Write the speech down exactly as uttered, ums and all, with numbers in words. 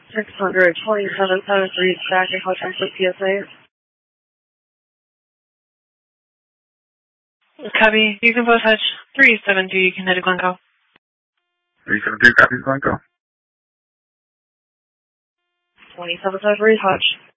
six hundred twenty-seven seventy-three traffic, Hotel P S A. Copy. You can both touch three seven two. You can head to Glencoe. three seven two, copy, Glencoe. twenty-seven seventy-three, touch.